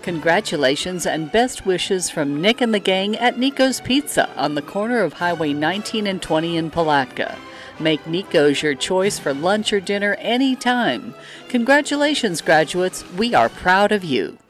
Congratulations and best wishes from Nick and the gang at Nico's Pizza on the corner of Highway 19 and 20 in Palatka. Make Nico's your choice for lunch or dinner anytime. Congratulations, graduates. We are proud of you.